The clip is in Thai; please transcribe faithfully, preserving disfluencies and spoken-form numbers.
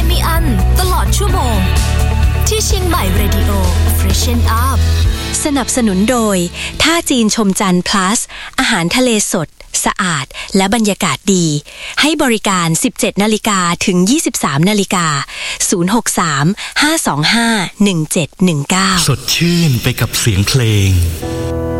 ไม่อั้นตลอดชั่วโมงที่เชียงใหม่ Radio Freshen Up สนับสนุนโดยท่าจีนชมจันทร์ plus อาหารทะเลสดสะอาดและบรรยากาศดีให้บริการ สิบเจ็ดนาฬิกา ถึง ยี่สิบสามนาฬิกา ศูนย์ หก สาม ห้า สอง ห้า หนึ่ง เจ็ด หนึ่ง เก้าสดชื่นไปกับเสียงเพลง